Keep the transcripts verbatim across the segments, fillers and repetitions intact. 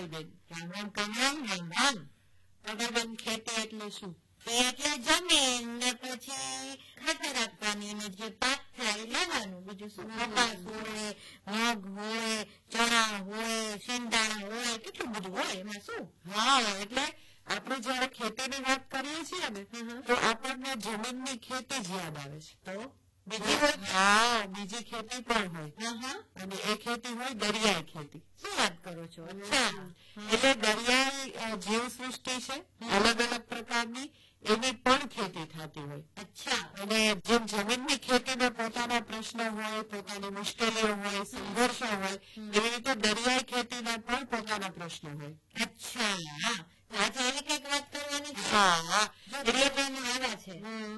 કમલબેન. રામ રામ કમલ. રામ રામ. કમલબેન, ખેતી એટલે શું? એટલે જમીન ને પછી ખાતર આપવાની ને જે પાક થાય લેવાનું. બીજું શું? કપાસ હોય, મગ હોય, ચણા હોય, શિંગદાણા હોય, કેટલું બધું હોય. એમાં શું? હા, એટલે આપણે જયારે ખેતીની વાત કરીએ છીએ ને તો આપણને જમીનની ખેતી જ યાદ આવે છે. તો બીજી હોય? હા, બીજી ખેતી પણ હોય અને એ ખેતી હોય દરિયાઈ ખેતી. શું વાત કરો છો? અચ્છા. એટલે દરિયાઈ જીવસૃષ્ટિ છે અલગ અલગ પ્રકારની, એની પણ ખેતી થતી હોય. અચ્છા. અને જેમ જમીનની ખેતીના પોતાના પ્રશ્નો હોય, પોતાની મુશ્કેલીઓ હોય, સંઘર્ષો હોય, એવી રીતે દરિયાઈ ખેતીના પણ પોતાના પ્રશ્નો હોય. અચ્છા. આજે એવી કઈક વાત કરવાની છે. હા, એટલે બેન આવ્યા છે.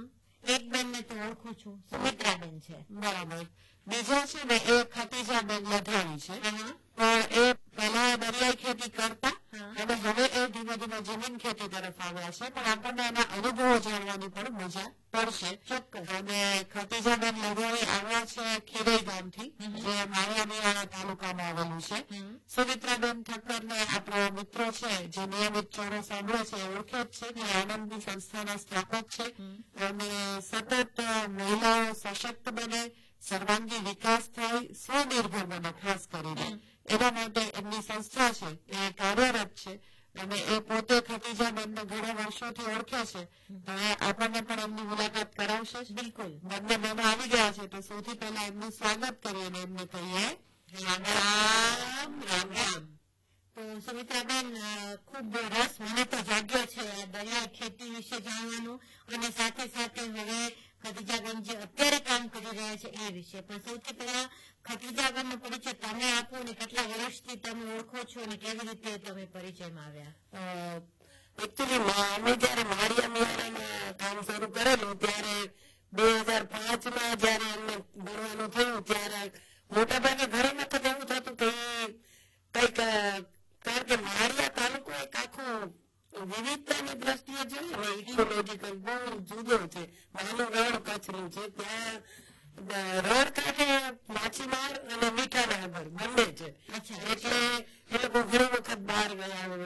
એક બેન ને તો ઓળખું છું, સુમિત્રાબેન છે. બરાબર. બીજા છે ને એ ખતીજાબેન લધાણી છે, પણ એ પહેલા દરિયાઈ ખેતી કરતા અને હવે એ ધીમે ધીમે જમીન ખેતી તરફ આવ્યા છે. પણ આપણને એના અનુભવો જાણવાની પણ મજા પડશે. ચોક્કસ. અને ખતીજાબેન લધાણી આવ્યા છે ખેડઈ ગામથી, જે માળિયામિયાણા તાલુકામાં આવેલું છે. સુમિત્રાબેન ઠક્કર ને આપણા મિત્રો છે જે નિયમિત ચોરો સાંભળે છે એ ઓળખે જ છે કે આનંદની સંસ્થાના સ્થાપક છે અને સતત મહિલાઓ સશક્ત બને, સર્વાંગી વિકાસ થાય, સ્વનિર્ભર બને ખાસ કરીને એના માટે એમની સંસ્થા છે એ કાર્યરત છે અને એ પોતે ખતીજાબેનને ઘણા વર્ષોથી ઓળખે છે. તો આપણને પણ એમની મુલાકાત કરાવશે. બિલકુલ. બંને બહેનો આવી ગયા છે તો સૌથી પહેલા એમનું સ્વાગત કરીએ અને એમને કહીએ રામ રામ. રામ રામ. તો સુમિત્રાબેન, ખૂબ રસ મને તો જાગ્યો છે આ દરિયાઈ ખેતી વિશે જાણવાનું અને સાથે સાથે હવે ખતીજાબેન જે અત્યારે કામ કરી રહ્યા છે એ વિશે. પણ સૌથી પહેલા ખતીજાબેન નો પરિચય તમે આપો ને કેટલા વર્ષથી તમે ઓળખો છો અને કેવી રીતે તમે પરિચયમાં આવ્યા? એકચ્યુઅલી અમે જયારે માળિયામિયાણામાં કામ શરૂ કરેલું ત્યારે બે હજાર પાંચ માં જયારે અમને ભણવાનું થયું ત્યારે મોટા ભાગે ઘણી વખત એવું થતું કે કઈક કારણ કે માળિયા તાલુકો એક આખો વિવિધતાની દ્રષ્ટિએ જોઈએ ને ઇકોલોજીકલ બહુ જુદો છે. નાનું રણ કચ્છનું છે, ત્યાં રણ કાંઠે માછીમાર અને મીઠા નાગર બંને છે. એટલે એ લોકો ઘણી વખત બહાર ગયા